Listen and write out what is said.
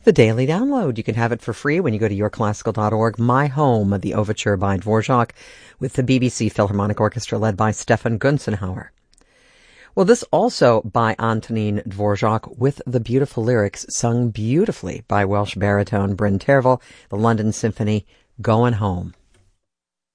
The Daily Download. You can have it for free when you go to yourclassical.org. My Home, the overture by Dvorak, with the BBC Philharmonic Orchestra led by Stefan Gunzenhauer. Well, this also by Antonín Dvorak with the beautiful lyrics sung beautifully by Welsh baritone Bryn Terfel, the London Symphony, Going Home.